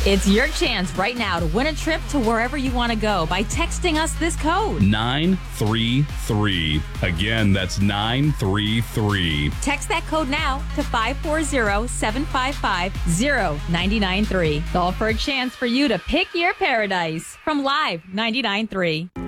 It's your chance right now to win a trip to wherever you want to go by texting us this code. 933. Again, that's 933. Text that code now to 540-755-0993. Call for a chance for you to pick your paradise from Live 99.3.